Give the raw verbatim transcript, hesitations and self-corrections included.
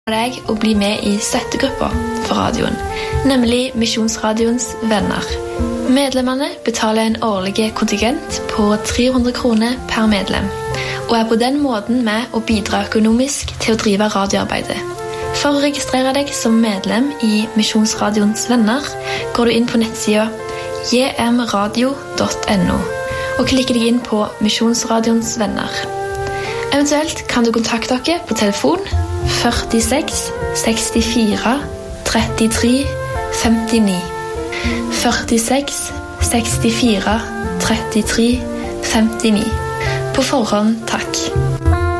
deg å bli med i støttegruppa for radioen, nemlig Misjonsradions venner. Medlemmene betaler en årlig kontingent på tre hundre kroner per medlem, og er på den måten med å bidra økonomisk til å drive radioarbeidet. For å registrere deg som medlem i Misjonsradions venner, går du inn på nettsida j m radio punktum n o og klikker deg inn på Misjonsradions venner. Eventuelt kan du kontakte dere på telefon førtiseks sekstifire trettitre femtini. førtiseks sekstifire trettitre femtini. På forhånd takk.